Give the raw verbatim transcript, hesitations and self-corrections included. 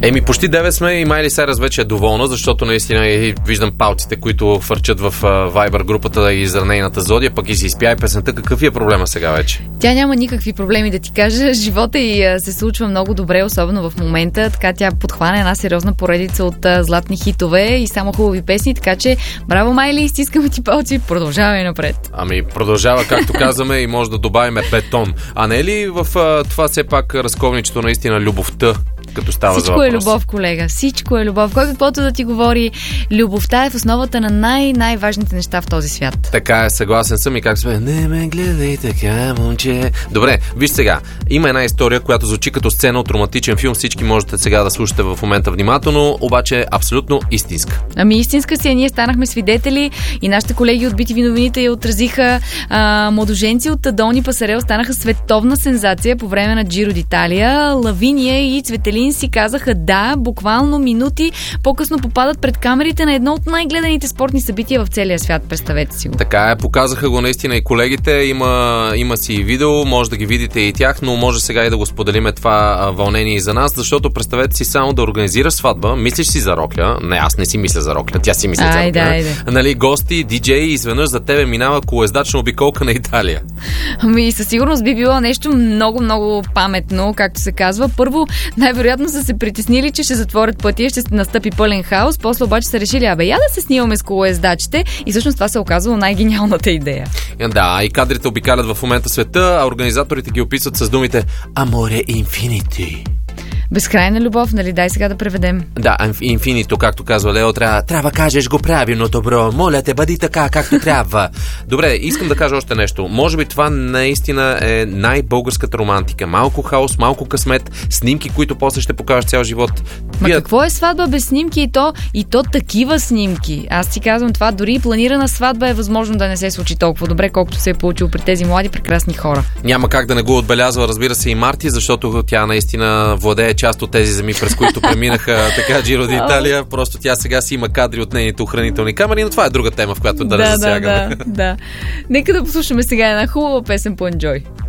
Еми, почти девет сме и Майли Сайръс вече е доволна, защото наистина и виждам палците, които фърчат в Viber групата и за нейната зодия, пък и си изпя и песента. Какъв е проблема сега вече? Тя няма никакви проблеми, да ти кажа. Живота й се случва много добре, особено в момента. Така тя подхвана една сериозна поредица от златни хитове и само хубави песни, така че браво, Майли, стискаме ти палци, продължаваме напред. Ами, продължава, както казваме, и може да добавим бетон. А не е ли в това все пак разковничето наистина любовта, като става Всичко за въпрос? Всичко е любов, колега. Всичко е любов. Кой каквото да ти говори, любовта е в основата на най-най-важните неща в този свят. Така е, съгласен съм и как сме. Не ме гледай така, момче. Добре, виж сега. Има една история, която звучи като сцена от романтичен филм. Всички можете сега да слушате в момента внимателно, обаче е абсолютно истинска. Ами истинска си, ние станахме свидетели и нашите колеги от Би Ти Ви новините я отразиха. А, младоженци от Долни Пасарел станаха световна сензация по време на Джиро d'Италия. Лавиния и Цветелин си казаха да, буквално минути по-късно попадат пред камерите на едно от най-гледаните спортни събития в целия свят, представете си го. Така е, показаха го наистина и колегите, има, има си и видео, може да ги видите и тях, но може сега и да го споделиме това вълнение и за нас, защото представете си само да организираш сватба, мислиш си за рокля, не, аз не си мисля за рокля, тя си мисля за рокля, айде. Нали, гости, диджеи, изведнъж за тебе минава колоездачна обиколка на Италия. Ами със сигурност би било нещо много-много паметно, както се казва. Първо, най-вероятно са се притеснили, че ще затворят пътя и ще настъпи пълен хаос. После обаче са решили, абе, я да се снимаме с колоездачите и всъщност това се оказало най-гениалната идея. Да, и кадрите обикалят в момента света, а организаторите ги описват с думите Amore Infinity. Безкрайна любов, нали? Дай сега да преведем. Да, инфинито, както казва Лео, трябва, трябва кажеш го правилно, добро. Моля те, бъди така, както трябва. Добре, искам да кажа още нещо. Може би това наистина е най-българската романтика. Малко хаос, малко късмет, снимки, които после ще покажеш цял живот. Ма Вие... какво е сватба без снимки и то, и то такива снимки? Аз ти казвам това, дори и планирана сватба е възможно да не се случи толкова добре, колкото се е получило при тези млади прекрасни хора. Няма как да не го отбелязва, разбира се, и Марти, защото тя наистина владее част от тези земи, през които преминаха така Джиро d'Италия. Просто тя сега си има кадри от нейните охранителни камери, но това е друга тема, в която да, да не засягаме. Да, да, да. Нека да послушаме сега една хубава песен по Enjoy.